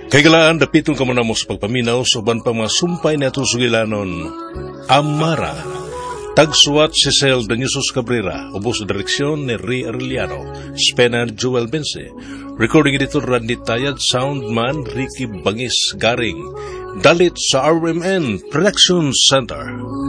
Kaigalaan, dapitong ka mo na mo sa pagpaminaw sa uban pang mga sumpay na itong sugilanon. Amara. Tagsuat si Cel Daniusos Cabrera, ubos sa direksyon ni Ray Arellano, Spena Joel Bense, recording editor Randy Tayad, soundman Ricky Bangis Garing, dalit sa RMN Production Center.